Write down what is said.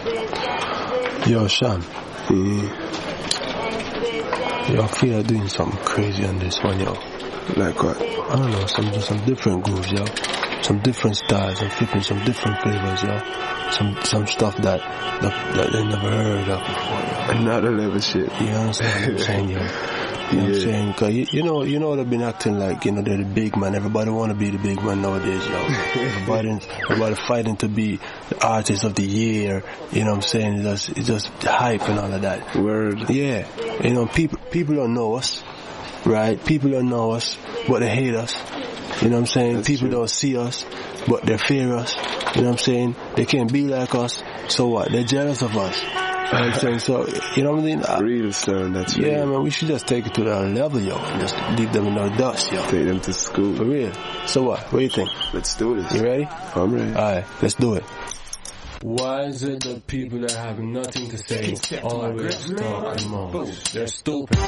Yo, Sean. Yo, I feel like doing something crazy on this one, yo. Like what? I don't know, some different grooves, yo. Some different styles. I'm flipping some different flavors, yo. Some stuff that they never heard of before, yo. Another level shit. You know what I'm saying, yo? You know what I'm saying? Cause you know they've been acting like, they're the big man. Everybody want to be the big man nowadays, yo. Everybody fighting to be the artist of the year. You know what I'm saying? It's just hype and all of that. Word. Yeah. People don't know us, right? People don't know us, but they hate us. You know what I'm saying? That's People true. don't see us, but they fear us. You know what I'm saying? They can't be like us, so what? They're jealous of us. You know what I'm saying? So, you know what I mean? Real, son, that's Yeah, real. man, we should just take it to that level, yo, and just leave them in the dust, yo. Take them to school. For real. So what? What do you think? Let's do this. You ready? I'm ready. Alright, let's do it. Why is it that people that have nothing to say always talk the most? They're stupid.